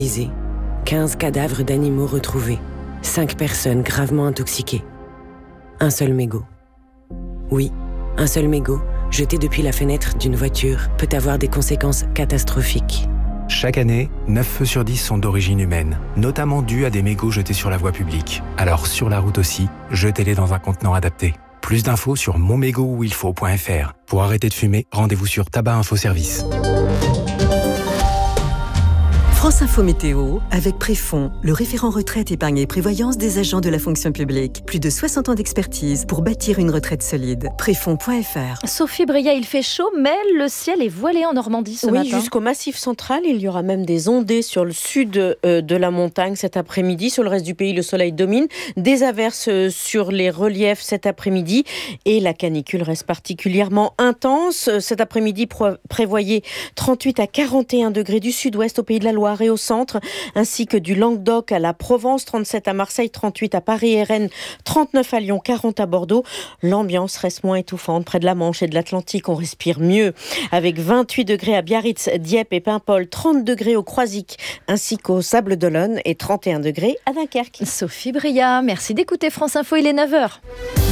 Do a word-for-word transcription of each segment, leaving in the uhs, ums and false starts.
quinze cadavres d'animaux retrouvés, cinq personnes gravement intoxiquées. Un seul mégot. Oui, un seul mégot, jeté depuis la fenêtre d'une voiture, peut avoir des conséquences catastrophiques. Chaque année, neuf feux sur dix sont d'origine humaine, notamment dus à des mégots jetés sur la voie publique. Alors sur la route aussi, jetez-les dans un contenant adapté. Plus d'infos sur mon mégot où il faut point f r. Pour arrêter de fumer, rendez-vous sur Tabac Info Service. France Info Météo, avec Préfond, le référent retraite, épargne et prévoyance des agents de la fonction publique. Plus de soixante ans d'expertise pour bâtir une retraite solide. Préfond point f r. Sophie Breillat, il fait chaud, mais le ciel est voilé en Normandie ce oui, matin. Oui, jusqu'au Massif central. Il y aura même des ondées sur le sud euh, de la montagne cet après-midi. Sur le reste du pays, le soleil domine. Des averses sur les reliefs cet après-midi. Et la canicule reste particulièrement intense. Cet après-midi, pro- prévoyez trente-huit à quarante et un degrés du sud-ouest au Pays de la Loire et au centre, ainsi que du Languedoc à la Provence, trente-sept à Marseille, trente-huit à Paris et Rennes, trente-neuf à Lyon, quarante à Bordeaux. L'ambiance reste moins étouffante près de la Manche et de l'Atlantique. On respire mieux avec vingt-huit degrés à Biarritz, Dieppe et Paimpol, trente degrés au Croisic ainsi qu'au Sable d'Olonne et trente et un degrés à Dunkerque. Sophie Breillat, merci d'écouter France Info, il est neuf heures.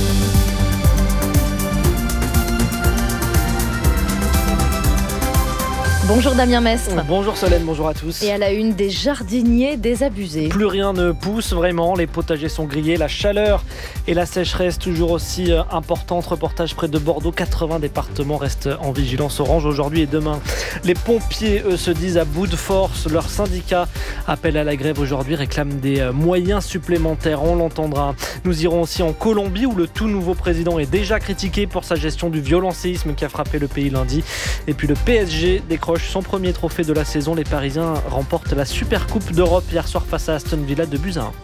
Bonjour Damien Mestre. Bonjour Solène, bonjour à tous. Et à la une, des jardiniers désabusés. Plus rien ne pousse vraiment, les potagers sont grillés, la chaleur et la sécheresse toujours aussi importantes. Reportage près de Bordeaux, quatre-vingts départements restent en vigilance orange aujourd'hui et demain. Les pompiers, eux, se disent à bout de force. Leur syndicat appelle à la grève aujourd'hui, réclame des moyens supplémentaires, on l'entendra. Nous irons aussi en Colombie où le tout nouveau président est déjà critiqué pour sa gestion du violent séisme qui a frappé le pays lundi. Et puis le P S G décroche son premier trophée de la saison. Les Parisiens remportent la Super Coupe d'Europe hier soir face à Aston Villa de buts à un.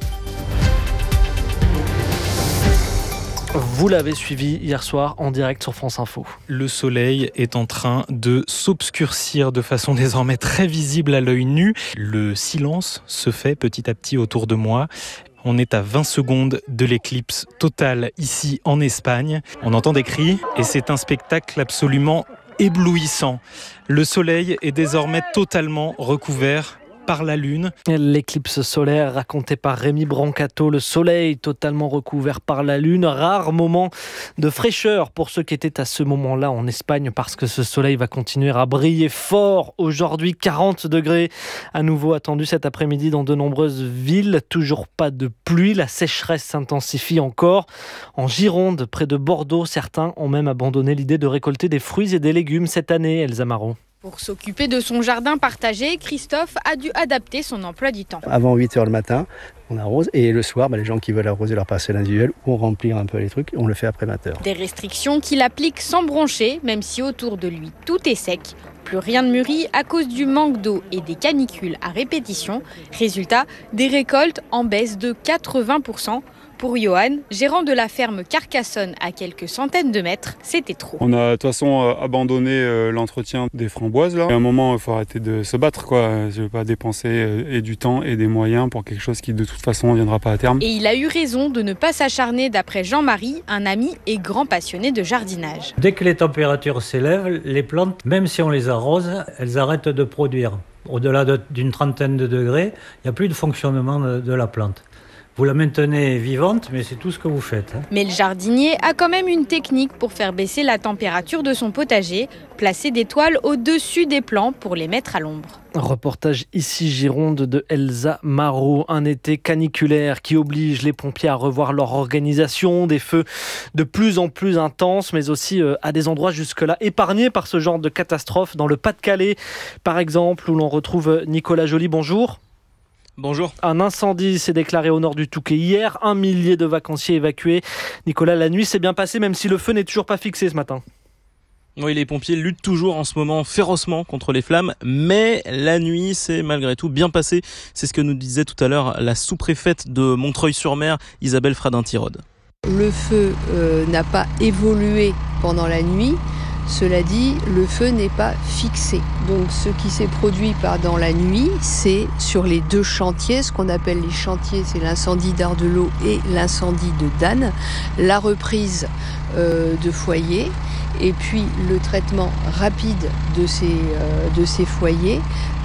Vous l'avez suivi hier soir en direct sur France Info. Le soleil est en train de s'obscurcir de façon désormais très visible à l'œil nu. Le silence se fait petit à petit autour de moi. On est à vingt secondes de l'éclipse totale ici en Espagne. On entend des cris et c'est un spectacle absolument éblouissant. Le soleil est désormais totalement recouvert par la lune. L'éclipse solaire racontée par Rémi Brancato, le soleil totalement recouvert par la lune. Rare moment de fraîcheur pour ceux qui étaient à ce moment-là en Espagne parce que ce soleil va continuer à briller fort. Aujourd'hui, quarante degrés à nouveau attendus cet après-midi dans de nombreuses villes. Toujours pas de pluie, la sécheresse s'intensifie encore. En Gironde, près de Bordeaux, certains ont même abandonné l'idée de récolter des fruits et des légumes cette année, Elsa Marot. Pour s'occuper de son jardin partagé, Christophe a dû adapter son emploi du temps. Avant huit heures le matin, on arrose et le soir, bah, les gens qui veulent arroser leur parcelle individuelle ou remplir un peu les trucs, on le fait après vingt heures. Des restrictions qu'il applique sans broncher, même si autour de lui tout est sec. Plus rien ne mûrit à cause du manque d'eau et des canicules à répétition. Résultat, des récoltes en baisse de quatre-vingts pour cent. Pour Johan, gérant de la ferme Carcassonne à quelques centaines de mètres, c'était trop. On a de toute façon abandonné euh, l'entretien des framboises. Là. À un moment, il faut arrêter de se battre, quoi. Je ne veux pas dépenser euh, et du temps et des moyens pour quelque chose qui de toute façon ne viendra pas à terme. Et il a eu raison de ne pas s'acharner d'après Jean-Marie, un ami et grand passionné de jardinage. Dès que les températures s'élèvent, les plantes, même si on les arrose, elles arrêtent de produire. Au-delà de, d'une trentaine de degrés, il n'y a plus de fonctionnement de, de la plante. Vous la maintenez vivante, mais c'est tout ce que vous faites. Hein. Mais le jardinier a quand même une technique pour faire baisser la température de son potager, placer des toiles au-dessus des plants pour les mettre à l'ombre. Reportage ici Gironde de Elsa Marot. Un été caniculaire qui oblige les pompiers à revoir leur organisation, des feux de plus en plus intenses, mais aussi à des endroits jusque-là épargnés par ce genre de catastrophe. Dans le Pas-de-Calais, par exemple, où l'on retrouve Nicolas Joly. Bonjour. Bonjour. Un incendie s'est déclaré au nord du Touquet hier, un millier de vacanciers évacués. Nicolas, la nuit s'est bien passée même si le feu n'est toujours pas fixé ce matin. Oui, les pompiers luttent toujours en ce moment férocement contre les flammes, mais la nuit s'est malgré tout bien passée. C'est ce que nous disait tout à l'heure la sous-préfète de Montreuil-sur-Mer, Isabelle Fradin-Tirode. Le feu euh, n'a pas évolué pendant la nuit. Cela dit, le feu n'est pas fixé. Donc ce qui s'est produit pendant la nuit, c'est sur les deux chantiers, ce qu'on appelle les chantiers, c'est l'incendie d'Ardelot et l'incendie de Dannes, la reprise euh, de foyers et puis le traitement rapide de ces, euh, de ces foyers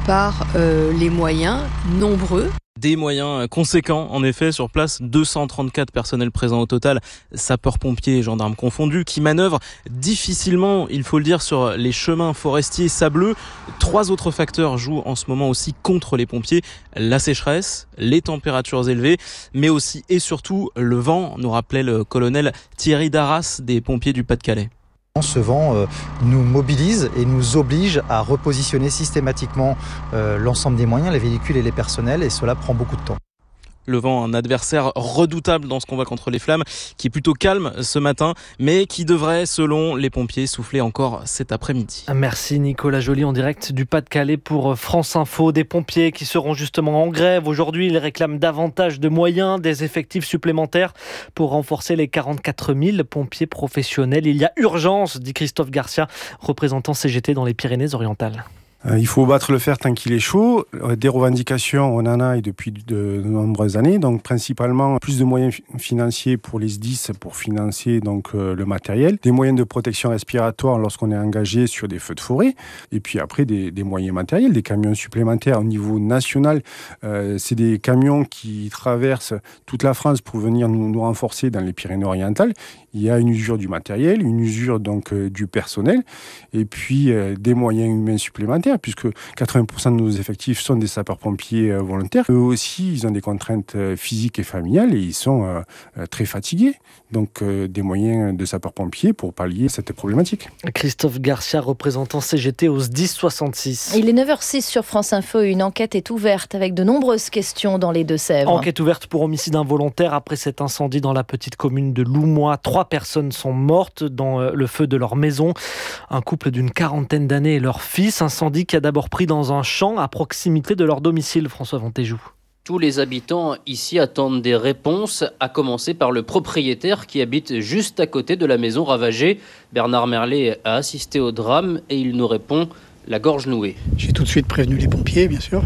par euh, les moyens nombreux. Des moyens conséquents, en effet, sur place, deux cent trente-quatre personnels présents au total, sapeurs-pompiers et gendarmes confondus, qui manœuvrent difficilement, il faut le dire, sur les chemins forestiers sableux. Trois autres facteurs jouent en ce moment aussi contre les pompiers, la sécheresse, les températures élevées, mais aussi et surtout le vent, nous rappelait le colonel Thierry Darras des pompiers du Pas-de-Calais. Ce vent euh, nous mobilise et nous oblige à repositionner systématiquement euh, l'ensemble des moyens, les véhicules et les personnels, et cela prend beaucoup de temps. Le vent, un adversaire redoutable dans ce combat contre les flammes, qui est plutôt calme ce matin, mais qui devrait, selon les pompiers, souffler encore cet après-midi. Merci Nicolas Joly en direct du Pas-de-Calais pour France Info. Des pompiers qui seront justement en grève. Aujourd'hui, ils réclament davantage de moyens, des effectifs supplémentaires pour renforcer les quarante-quatre mille pompiers professionnels. Il y a urgence, dit Christophe Garcia, représentant C G T dans les Pyrénées-Orientales. Il faut battre le fer tant qu'il est chaud. Des revendications, on en a et depuis de nombreuses années. Donc principalement plus de moyens financiers pour les S D I S pour financer donc euh, le matériel, des moyens de protection respiratoire lorsqu'on est engagé sur des feux de forêt, et puis après des, des moyens matériels, des camions supplémentaires au niveau national. Euh, c'est des camions qui traversent toute la France pour venir nous, nous renforcer dans les Pyrénées-Orientales. Il y a une usure du matériel, une usure donc euh, du personnel, et puis euh, des moyens humains supplémentaires, puisque quatre-vingts pour cent de nos effectifs sont des sapeurs-pompiers euh, volontaires. Eux aussi, ils ont des contraintes euh, physiques et familiales, et ils sont euh, euh, très fatigués. Donc euh, des moyens de sapeurs-pompiers pour pallier cette problématique. Christophe Garcia, représentant C G T au S D I S soixante-six. Il est neuf heures six sur France Info. Une enquête est ouverte avec de nombreuses questions dans les Deux-Sèvres. Enquête ouverte pour homicide involontaire après cet incendie dans la petite commune de Loumois. Trois personnes sont mortes dans le feu de leur maison. Un couple d'une quarantaine d'années et leur fils. Incendie qui a d'abord pris dans un champ à proximité de leur domicile. François Vantéjou. Tous les habitants ici attendent des réponses, à commencer par le propriétaire qui habite juste à côté de la maison ravagée. Bernard Merlet a assisté au drame et il nous répond la gorge nouée. J'ai tout de suite prévenu les pompiers, bien sûr.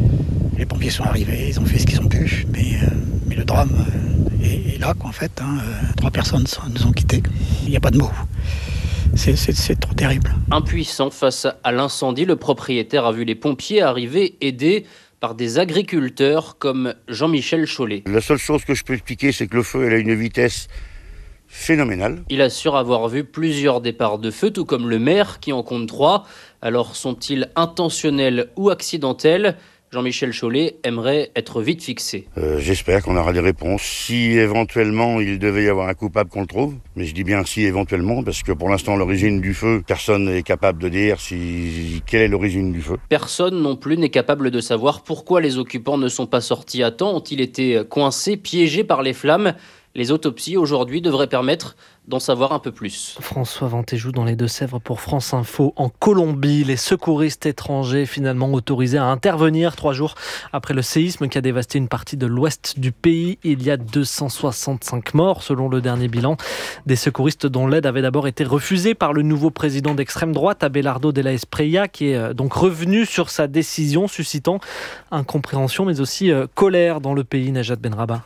Les pompiers sont arrivés, ils ont fait ce qu'ils ont pu, mais, euh, mais le drame est, est là, quoi, en fait. Hein. Trois personnes nous ont quittés. Il n'y a pas de mots. C'est, c'est, c'est trop terrible. Impuissant face à l'incendie, le propriétaire a vu les pompiers arriver, aidés par des agriculteurs comme Jean-Michel Chollet. La seule chose que je peux expliquer, c'est que le feu elle a une vitesse phénoménale. Il assure avoir vu plusieurs départs de feu, tout comme le maire qui en compte trois. Alors sont-ils intentionnels ou accidentels ? Jean-Michel Chollet aimerait être vite fixé. Euh, j'espère qu'on aura des réponses. Si éventuellement il devait y avoir un coupable qu'on le trouve, mais je dis bien si éventuellement, parce que pour l'instant l'origine du feu, personne n'est capable de dire si quelle est l'origine du feu. Personne non plus n'est capable de savoir pourquoi les occupants ne sont pas sortis à temps. Ont-ils été coincés, piégés par les flammes ? Les autopsies aujourd'hui devraient permettre d'en savoir un peu plus. François Vantéjou dans les Deux-Sèvres pour France Info. En Colombie, les secouristes étrangers finalement autorisés à intervenir trois jours après le séisme qui a dévasté une partie de l'ouest du pays. Il y a deux cent soixante-cinq morts selon le dernier bilan. Des secouristes dont l'aide avait d'abord été refusée par le nouveau président d'extrême droite, Abelardo de la Espriella, qui est donc revenu sur sa décision, suscitant incompréhension mais aussi colère dans le pays. Najat Benrabah.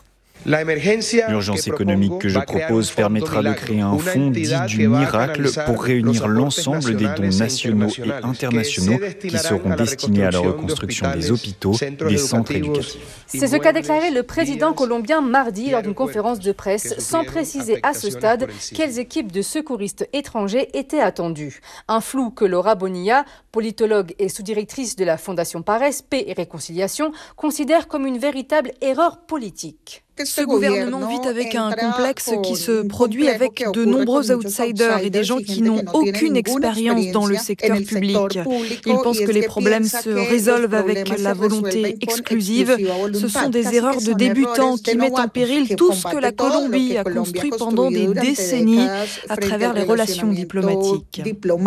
L'urgence économique que je propose permettra de créer un fonds dit du miracle pour réunir l'ensemble des dons nationaux et internationaux qui seront destinés à la reconstruction des hôpitaux, des centres éducatifs. C'est ce qu'a déclaré le président colombien mardi lors d'une conférence de presse, sans préciser à ce stade quelles équipes de secouristes étrangers étaient attendues. Un flou que Laura Bonilla, politologue et sous-directrice de la Fondation Pares, Paix et Réconciliation, considère comme une véritable erreur politique. Ce gouvernement vit avec un complexe qui se produit avec de nombreux outsiders et des gens qui n'ont aucune expérience dans le secteur public. Ils pensent que les problèmes se résolvent avec la volonté exclusive. Ce sont des erreurs de débutants qui mettent en péril tout ce que la Colombie a construit pendant des décennies à travers les relations diplomatiques.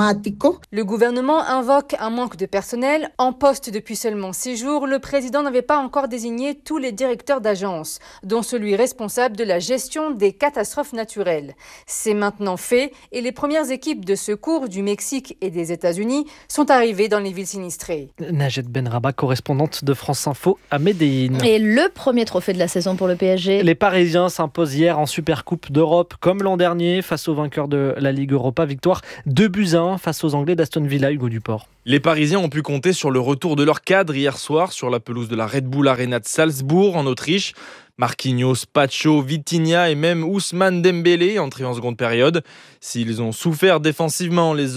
Le gouvernement invoque un manque de personnel. En poste depuis seulement six jours, le président n'avait pas encore désigné tous les directeurs d'agences, dont celui responsable de la gestion des catastrophes naturelles. C'est maintenant fait et les premières équipes de secours du Mexique et des États-Unis sont arrivées dans les villes sinistrées. Najat Benrabah, correspondante de France Info à Médéine. Et le premier trophée de la saison pour le P S G. Les Parisiens s'imposent hier en Supercoupe d'Europe comme l'an dernier face aux vainqueurs de la Ligue Europa. Victoire deux buts à un face aux Anglais d'Aston Villa, Hugo Duport. Les Parisiens ont pu compter sur le retour de leur cadre hier soir sur la pelouse de la Red Bull Arena de Salzbourg en Autriche. Marquinhos, Pacho, Vitinha et même Ousmane Dembélé entrés en seconde période. S'ils ont souffert défensivement, les